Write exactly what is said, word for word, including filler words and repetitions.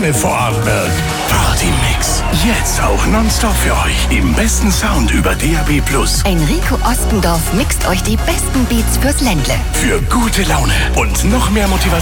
Laune Vorarlberg. Party-Mix. Jetzt auch nonstop für euch. Im besten Sound über D A B plus. Enrico Ostendorf mixt euch die besten Beats fürs Ländle. Für gute Laune und noch mehr Motivation.